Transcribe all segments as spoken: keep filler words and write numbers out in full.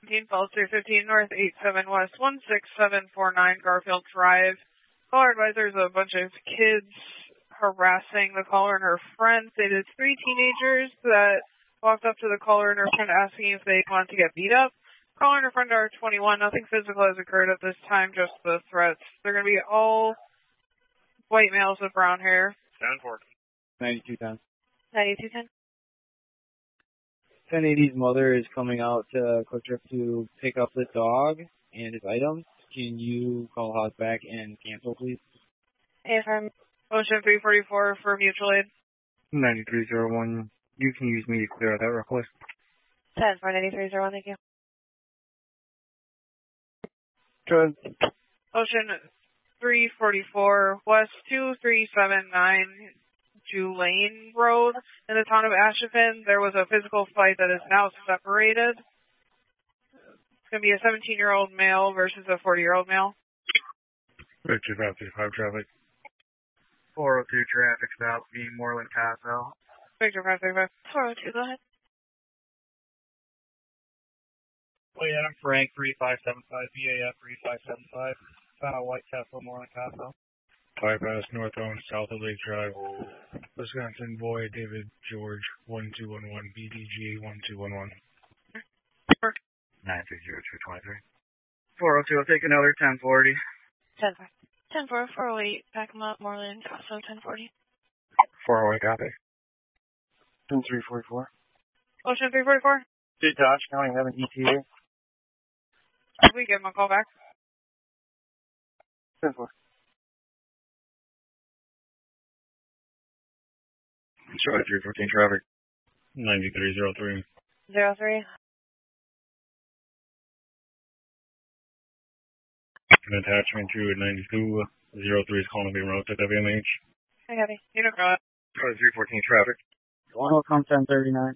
seventeen, falls three fifteen north, eight seven west, one six seven four nine Garfield Drive. Caller advisor is a bunch of kids harassing the caller and her friend. They did three teenagers that walked up to the caller and her friend asking if they wanted to get beat up. Caller and her friend are twenty-one. Nothing physical has occurred at this time, just the threats. They're going to be all white males with brown hair. ten four. ninety-two ten. ninety-two ten. ten eighty's mother is coming out to Quick Trip to pick up the dog and his items. Can you call Haas back and cancel, please? Affirm. Ocean three forty-four for mutual aid. ninety-three oh one. You can use me to clear out that request. ten for ninety-three oh one, thank you. Good. Ocean three forty-four, West two three seven nine Julane Road in the town of Ashevin. There was a physical fight that is now separated. It's going to be a seventeen-year-old male versus a forty-year-old male. Victor five thirty-five traffic. four oh two traffic stop, B Moreland Castle. Victor five thirty-five. four oh two, go ahead. Oh yeah, I'm Frank, three five seven five, B A F three five seven five. Uh, White Castle, Moreland Castle. Bypass North Owen, south of Lake Drive. Wisconsin Boy, David George, one two one one, B D G one two one one. nine three zero two two three. four oh two, I'll take another ten forty. ten four. ten four, four oh eight, back them up, Moreland, also ten forty. four oh eight, copy. ten three forty-four. Ocean three forty-four. Dodge County, having E T A. We give him a call back. ten four. Charlie three fourteen traffic. ninety-three oh three. Zero three. An attachment to ninety-two oh three is calling being routed to W M H. I got it. You know, go ahead. Charlie three fourteen traffic. one will come ten thirty-nine.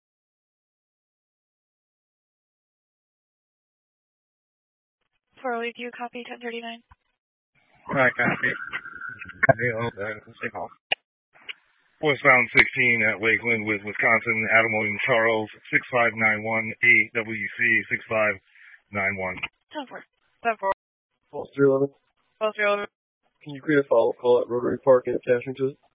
four oh eight, do you copy ten thirty-nine? Alright, copy. Westbound sixteen at Lakeland with Wisconsin, Adam William Charles, six five nine one, A W C six five nine one. ten four. ten four. False three eleven. False three eleven. Can you create a follow-up call at Rotary Park and attachment to it?